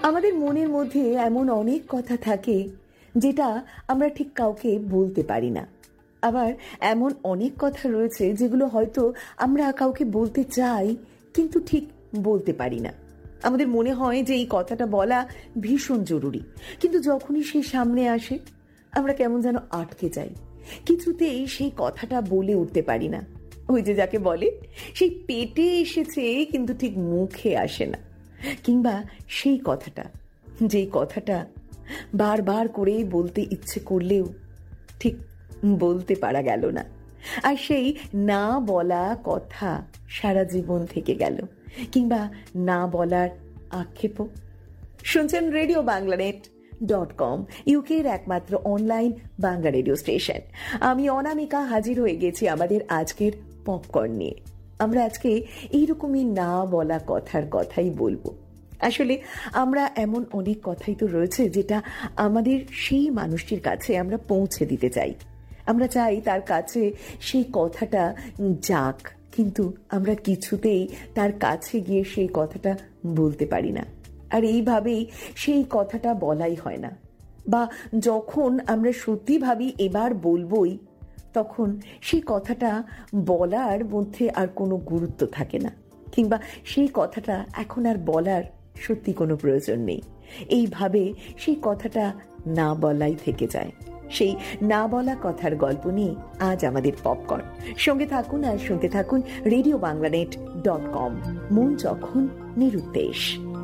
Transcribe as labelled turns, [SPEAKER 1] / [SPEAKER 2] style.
[SPEAKER 1] আমাদের মনের মধ্যে এমন অনেক কথা থাকে যেটা আমরা ঠিক কাউকে বলতে পারি না। আবার এমন অনেক কথা রয়েছে যেগুলো হয়তো আমরা কাউকে বলতে চাই কিন্তু ঠিক বলতে পারি না। আমাদের মনে হয় যে এই কথাটা বলা ভীষণ জরুরি, কিন্তু যখনই সে সামনে আসে আমরা কেমন যেন আটকে যাই, কিছুতেই সেই কথাটা বলে উঠতে পারি না। ওই যে যাকে বলে সেই পেটে এসেছে কিন্তু ঠিক মুখে আসে না, কিংবা সেই কথাটা যেই কথাটা বারবার করে বলতে ইচ্ছে করলেও ঠিক বলতে পারা গেল না, আর সেই না বলা কথা সারা জীবন থেকে গেল, কিংবা না বলার আক্ষেপও। শুনছেন রেডিও বাংলানেট.com, ইউকের একমাত্র অনলাইন বাংলা রেডিও স্টেশন। আমি অনামিকা হাজির হয়ে গেছি আমাদের আজকের পপকর্ন নিয়ে। আমরা আজকে এইরকমই না বলা কথার কথাই বলবো। আসলে আমরা এমন অনেক কথাই তো রয়েছে যেটা আমাদের সেই মানুষটির কাছে আমরা পৌঁছে দিতে চাই। আমরা চাই তার কাছে সেই কথাটা যাক, কিন্তু আমরা কিছুতেই তার কাছে গিয়ে সেই কথাটা বলতে পারি না। আর এইভাবেই সেই কথাটা বলাই হয় না, বা যখন আমরা সত্যি ভাবি এবার বলবই, তখন সেই কথাটা বলার মধ্যে আর কোনো গুরুত্ব থাকে না, কিংবা সেই কথাটা এখন আর বলার সত্যি কোনো প্রয়োজন নেই। এইভাবে সেই কথাটা না বলাই থেকে যায়। সেই না বলা কথার গল্প নিয়ে আজ আমাদের পপকর্ন। সঙ্গে থাকুন আর শুনতে থাকুন রেডিও বাংলানেট.com, মন যখন নিরুদ্দেশ।